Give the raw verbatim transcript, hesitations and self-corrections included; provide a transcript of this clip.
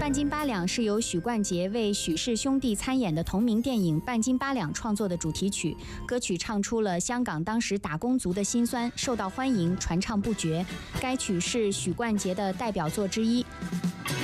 半斤八两是由许冠杰为许氏兄弟参演的同名电影《半斤八两》创作的主题曲，歌曲唱出了香港当时打工族的辛酸，受到欢迎，传唱不绝。该曲是许冠杰的代表作之一。